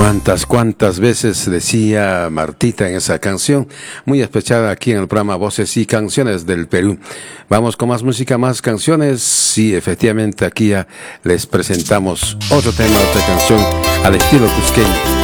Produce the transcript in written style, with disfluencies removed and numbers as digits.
Cuántas veces decía Martita en esa canción, muy especial aquí en el programa Voces y Canciones del Perú. Vamos con más música, más canciones. Sí, efectivamente aquí ya les presentamos otro tema, otra canción al estilo cusqueño.